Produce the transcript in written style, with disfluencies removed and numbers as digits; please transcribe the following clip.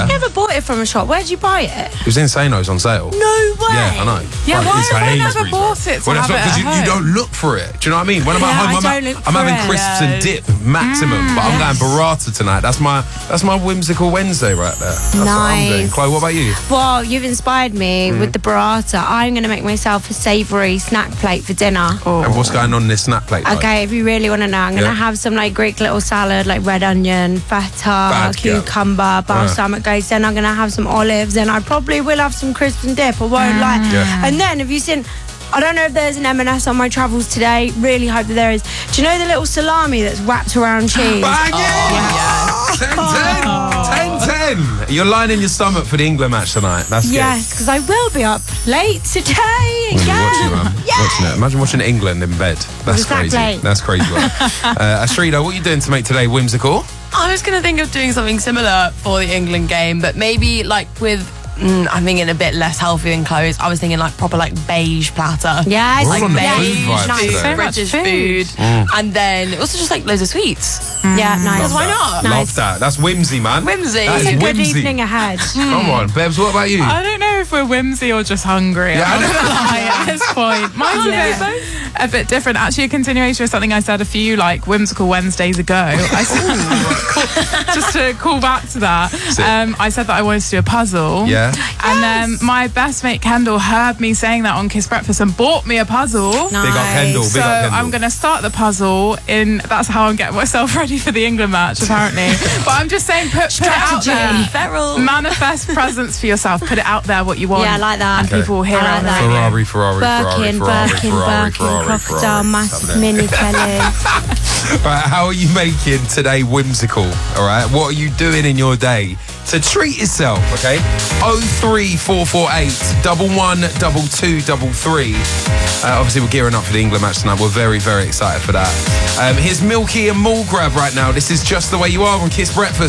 Yeah. I never bought it from a shop. Where'd you buy it? It was in Sano's on sale. No way. Yeah, I know. Yeah, Right, why it's have I never Sainsbury's, bought right? it to Well, have that's it not at because you home? don't look for it. Do you know what I mean? When I'm at Yeah, home, I don't look I'm for having it. crisps and dip maximum, but I'm going burrata tonight. That's my whimsical Wednesday right there. That's what I'm doing. Nice. Chloe, what about you? Well, you've inspired me with the burrata. I'm going to make myself a savoury snack plate for dinner. And what's going on in this snack plate? Like? Okay, if you really want to know, I'm going to have some like Greek little salad, like red onion, feta, Bad girl. cucumber, balsamic glaze. Then I'm going to have some olives, and I probably will have some crisps and dip. I won't lie. Yeah. And then, have you seen? I don't know if there's an M&S on my travels today. Really hope that there is. Do you know the little salami that's wrapped around cheese? Bang it! 10-10. You're lying in your stomach for the England match tonight. That's good. Yes, because I will be up late today. What are you watching, man? Watching it. Imagine watching England in bed. That's Exactly. crazy. That's crazy. Astrida, what are you doing to make today whimsical? I was going to think of doing something similar for the England game, but maybe like with, I'm thinking a bit less healthy than clothes. I was thinking like proper like beige platter. Yes. We're all on the beige food vibes nice. today. So much British food. food. And then also just like loads of sweets. Yeah, nice. Because why not? Love Nice. that. That's whimsy, man. Whimsy. That's It's a good whimsy. evening ahead. Come on, Bebs, what about you? I don't know if we're whimsy or just hungry. Yeah, I I'm know. not gonna lie at this point. Mine's a bit different. Actually, a continuation of something I said a few like whimsical Wednesdays ago. I said, just to call back to that, I said that I wanted to do a puzzle. Yeah. And then my best mate Kendall heard me saying that on Kiss Breakfast and bought me a puzzle. Big up Kendall. Big So up Kendall. I'm going to start the puzzle in. That's how I'm getting myself ready for the England match, apparently. But I'm just saying, put it out there. Feral. Manifest presents for yourself. Put it out there what you want. Yeah, I like that. And people will hear I like it. that. Ferrari. Birkin, crocodile, massive mini Kelly. Right, how are you making today whimsical? All right, what are you doing in your day to treat yourself? Okay, 03448 112233. Obviously, we're gearing up for the England match tonight. We're very, very excited for that. Here's Milky and Mall Grab right now. This is Just the Way You Are on Kiss Breakfast.